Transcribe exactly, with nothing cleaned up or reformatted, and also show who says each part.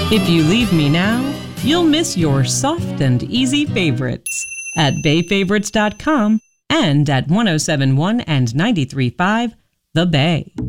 Speaker 1: If you leave me now, you'll miss your soft and easy favorites at bay favorites dot com and at one oh seven point one and ninety-three point five The Bay.